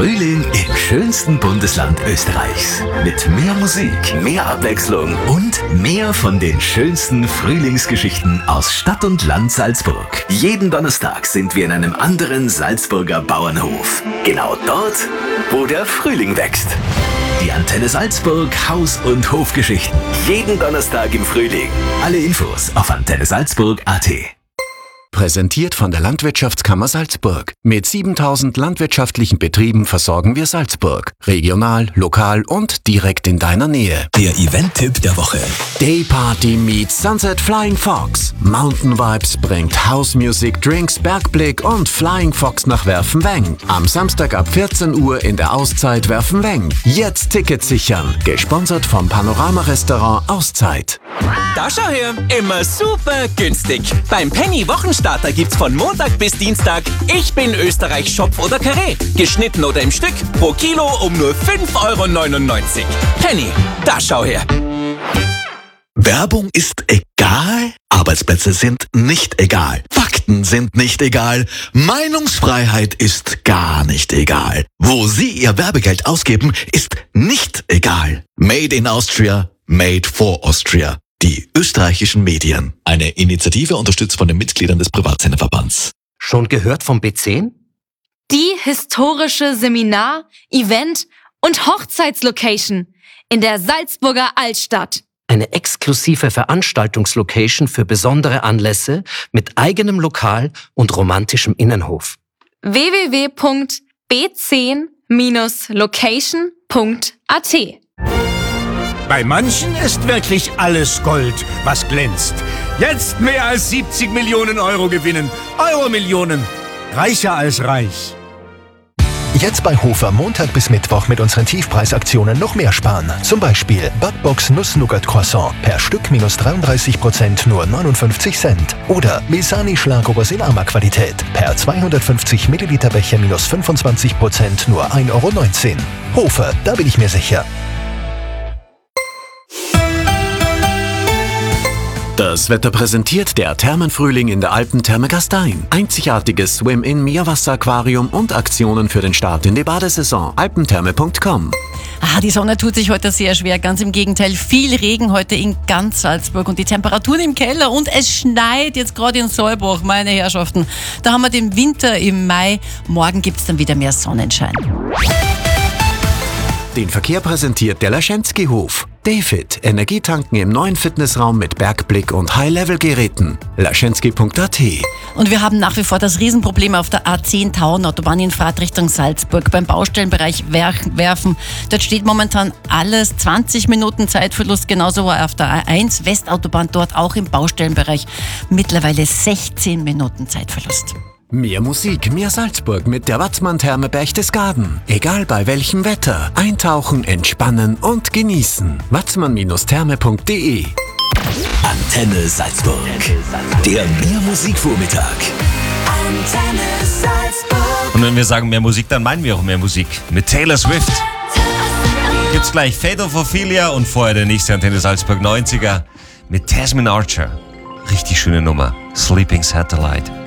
Frühling im schönsten Bundesland Österreichs. Mit mehr Musik, mehr Abwechslung und mehr von den schönsten Frühlingsgeschichten aus Stadt und Land Salzburg. Jeden Donnerstag sind wir in einem anderen Salzburger Bauernhof. Genau dort, wo der Frühling wächst. Die Antenne Salzburg Haus- und Hofgeschichten. Jeden Donnerstag im Frühling. Alle Infos auf antennesalzburg.at. Präsentiert von der Landwirtschaftskammer Salzburg. Mit 7000 landwirtschaftlichen Betrieben versorgen wir Salzburg. Regional, lokal und direkt in deiner Nähe. Der Event-Tipp der Woche. Day Party meets Sunset Flying Fox. Mountain Vibes bringt House Music, Drinks, Bergblick und Flying Fox nach Werfenweng. Am Samstag ab 14 Uhr in der Auszeit Werfenweng. Jetzt Tickets sichern. Gesponsert vom Panorama-Restaurant Auszeit. Da schau her, immer super günstig. Beim Penny Wochenstarter gibt's von Montag bis Dienstag Ich bin Österreich Schopf oder Karree. Geschnitten oder im Stück, pro Kilo um nur 5,99 €. Penny, da schau her. Werbung ist egal, Arbeitsplätze sind nicht egal, Fakten sind nicht egal, Meinungsfreiheit ist gar nicht egal. Wo Sie Ihr Werbegeld ausgeben, ist nicht egal. Made in Austria, made for Austria. Die österreichischen Medien. Eine Initiative unterstützt von den Mitgliedern des Privatsenderverbands. Schon gehört vom B10? Die historische Seminar-, Event- und Hochzeitslocation in der Salzburger Altstadt. Eine exklusive Veranstaltungslocation für besondere Anlässe mit eigenem Lokal und romantischem Innenhof. www.b10-location.at. Bei manchen ist wirklich alles Gold, was glänzt. Jetzt mehr als 70 Millionen Euro gewinnen. Euro-Millionen. Reicher als reich. Jetzt bei Hofer Montag bis Mittwoch mit unseren Tiefpreisaktionen noch mehr sparen. Zum Beispiel Backbox Nuss-Nougat-Croissant per Stück minus 33%, nur 59 Cent. Oder Mesani Schlagobers in Arma-Qualität per 250 Milliliter Becher minus 25%, nur 1,19 €. Hofer, da bin ich mir sicher. Das Wetter präsentiert der Thermenfrühling in der Alpentherme Gastein. Einzigartiges Swim-In-Meerwasseraquarium und Aktionen für den Start in die Badesaison. alpentherme.com. Die Sonne tut sich heute sehr schwer, ganz im Gegenteil. Viel Regen heute in ganz Salzburg und die Temperaturen im Keller und es schneit jetzt gerade in Solbach, meine Herrschaften. Da haben wir den Winter im Mai. Morgen gibt's dann wieder mehr Sonnenschein. Den Verkehr präsentiert der Laschenski-Hof. David, Energietanken im neuen Fitnessraum mit Bergblick und High-Level-Geräten. laschenski.at. Und wir haben nach wie vor das Riesenproblem auf der A10 Tauernautobahn in Fahrtrichtung Salzburg beim Baustellenbereich Werfen. Dort steht momentan alles, 20 Minuten Zeitverlust, genauso wie auf der A1 Westautobahn, dort auch im Baustellenbereich mittlerweile 16 Minuten Zeitverlust. Mehr Musik, mehr Salzburg mit der Watzmann-Therme Berchtesgaden. Egal bei welchem Wetter. Eintauchen, entspannen und genießen. watzmann-therme.de. Antenne Salzburg. Der Mehr-Musik-Vormittag. Antenne Salzburg. Und wenn wir sagen mehr Musik, dann meinen wir auch mehr Musik. Mit Taylor Swift gibt's gleich Fate of Ophelia und vorher der nächste Antenne Salzburg 90er mit Tasman Archer. Richtig schöne Nummer. Sleeping Satellite.